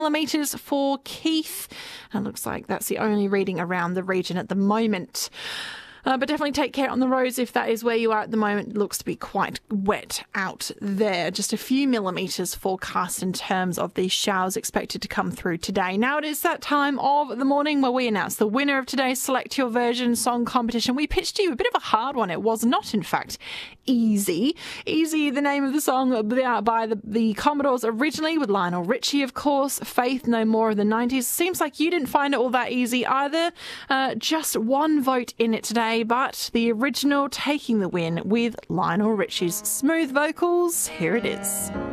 millimetres for Keith. And it looks like that's the only reading around the region at the moment. But definitely take care on the roads if that is where you are at the moment. It looks to be quite wet out there. Just a few millimetres forecast in terms of these showers expected to come through today. Now it is that time of the morning where we announce the winner of today's Select Your Version song competition. We pitched you a bit of a hard one. It was not, in fact, Easy. Easy, the name of the song by the Commodores originally, with Lionel Richie, of course. Faith, No More of the 90s. Seems like you didn't find it all that easy either. Just one vote in it today, but the original taking the win with Lionel Richie's smooth vocals. Here it is.